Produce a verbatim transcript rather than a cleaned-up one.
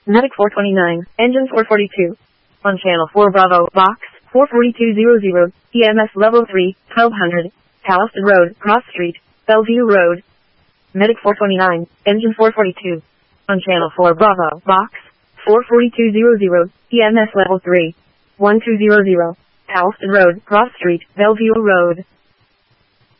Medic four twenty-nine, engine four forty-two. On channel four Bravo, box four forty-two hundred, E M S level three, twelve hundred, Palliston Road, Cross Street, Bellevue Road. Medic four twenty-nine, engine four forty-two. On channel four Bravo, box four forty-two hundred, E M S level three, one two zero zero, Palliston Road, Cross Street, Bellevue Road.